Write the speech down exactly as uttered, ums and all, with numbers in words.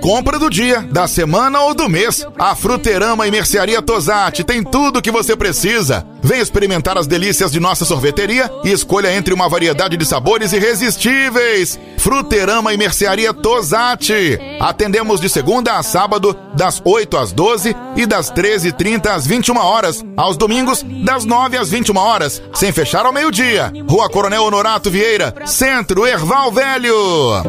Compra do dia, da semana ou do mês. A Fruterama e Mercearia Tosatti tem tudo o que você precisa. Vem experimentar as delícias de nossa sorveteria e escolha entre uma variedade de sabores irresistíveis. Fruterama e Mercearia Tosatti. Atendemos de segunda a sábado, das oito às doze e das treze e trinta às vinte e uma horas. Aos domingos, das nove às vinte e uma horas, sem fechar ao meio-dia. Rua Coronel Honorato Vieira, Centro, Erval Velho.